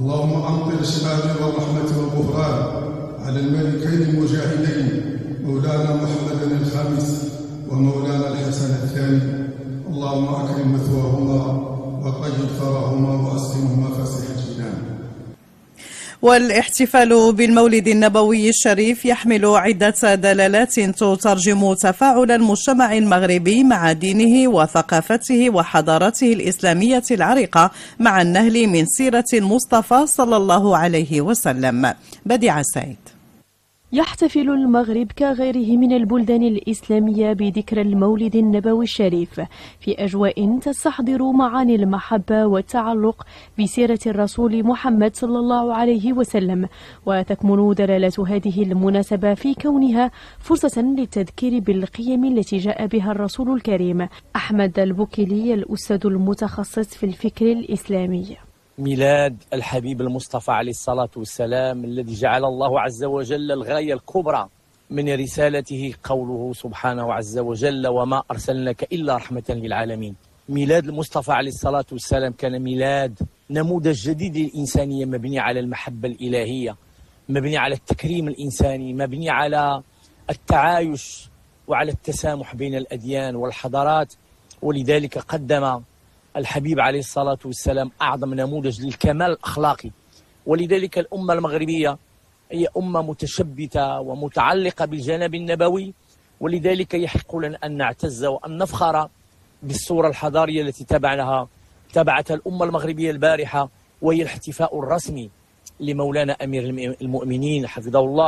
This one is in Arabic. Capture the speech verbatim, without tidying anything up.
اللهم أمطر الشفاء والرحمة والغفران على الملكين المجاهدين مولانا محمد الخامس ومولانا الحسن الثاني. اللهم أكرم مثواهما وطيب ثراهما وأسكنهما فسيح الجنان. والاحتفال بالمولد النبوي الشريف يحمل عدة دلالات تترجم تفاعل المجتمع المغربي مع دينه وثقافته وحضارته الإسلامية العريقة مع النهل من سيرة المصطفى صلى الله عليه وسلم. بديع سعيد. يحتفل المغرب كغيره من البلدان الإسلامية بذكرى المولد النبوي الشريف في أجواء تستحضر معاني المحبة والتعلق بسيرة الرسول محمد صلى الله عليه وسلم، وتكمن دلالة هذه المناسبة في كونها فرصة للتذكير بالقيم التي جاء بها الرسول الكريم. أحمد البوكيلي الأستاذ المتخصص في الفكر الإسلامي. ميلاد الحبيب المصطفى عليه الصلاة والسلام الذي جعل الله عز وجل الغاية الكبرى من رسالته قوله سبحانه عز وجل: وما أرسلناك إلا رحمة للعالمين. ميلاد المصطفى عليه الصلاة والسلام كان ميلاد نموذج جديد للإنسانية، مبني على المحبة الإلهية، مبني على التكريم الإنساني، مبني على التعايش وعلى التسامح بين الأديان والحضارات. ولذلك قدم الحبيب عليه الصلاة والسلام أعظم نموذج للكمال الأخلاقي. ولذلك الأمة المغربية هي أمة متشبثة ومتعلقة بالجانب النبوي، ولذلك يحق لنا أن نعتز وأن نفخر بالصورة الحضارية التي تبعها تبعتها الأمة المغربية البارحة، وهي الاحتفاء الرسمي لمولانا أمير المؤمنين حفظه الله